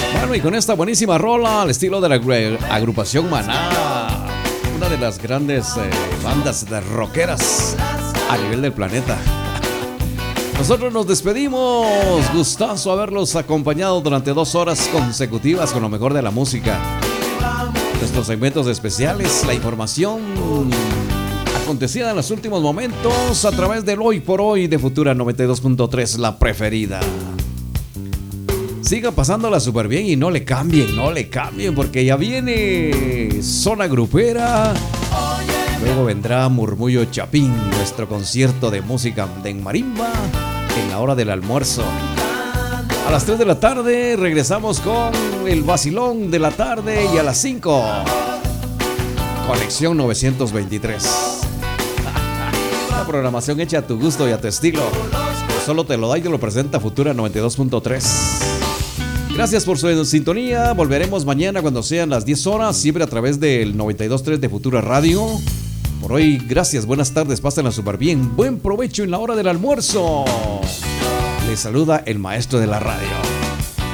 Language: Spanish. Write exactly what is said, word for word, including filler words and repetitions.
Bueno, y con esta buenísima rola al estilo de la agru- agrupación Maná, una de las grandes eh, bandas de rockeras a nivel del planeta. Nosotros nos despedimos. Gustazo haberlos acompañado durante dos horas consecutivas con lo mejor de la música. Nuestros segmentos especiales, la información acontecida en los últimos momentos a través del Hoy por Hoy de Futura noventa y dos punto tres, la preferida. Sigan pasándola súper bien y no le cambien, no le cambien, porque ya viene Zona Grupera. Luego vendrá Murmullo Chapín, nuestro concierto de música de marimba en la hora del almuerzo. A las tres de la tarde regresamos con el vacilón de la tarde y a las cinco, Conexión novecientos veintitrés. La programación hecha a tu gusto y a tu estilo. Solo te lo da y te lo presenta Futura noventa y dos punto tres. Gracias por su sintonía. Volveremos mañana cuando sean las diez horas, siempre a través del noventa y dos punto tres de Futura Radio. Por hoy, gracias, buenas tardes, pásenla súper bien. Buen provecho en la hora del almuerzo. Les saluda el maestro de la radio.